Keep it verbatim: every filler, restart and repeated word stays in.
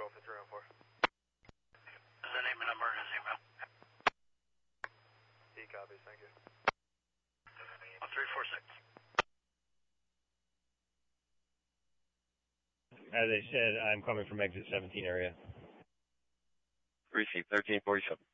for three one four. Is the name and number in his email? He copies, thank you. one three four six. As I said, I'm coming from exit seventeen area. Receive thirteen forty-seven.